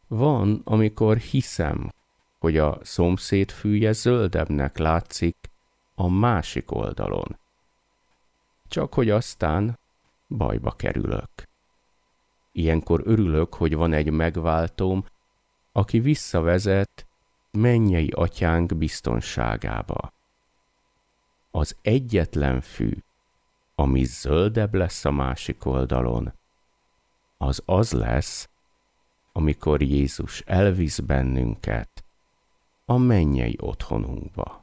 Van, amikor hiszem, hogy a szomszéd fűje zöldebbnek látszik a másik oldalon. Csak hogy aztán bajba kerülök. Ilyenkor örülök, hogy van egy megváltóm, aki visszavezet mennyei atyánk biztonságába. Az egyetlen fű, ami zöldebb lesz a másik oldalon, az lesz, amikor Jézus elvisz bennünket a mennyei otthonunkba.